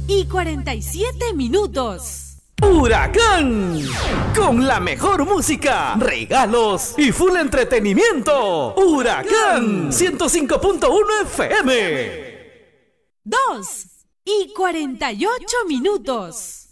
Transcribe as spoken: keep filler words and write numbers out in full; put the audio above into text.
y cuarenta y siete minutos. Huracán, con la mejor música, regalos y full entretenimiento. Huracán ciento cinco punto uno F M. Dos y cuarenta y ocho minutos.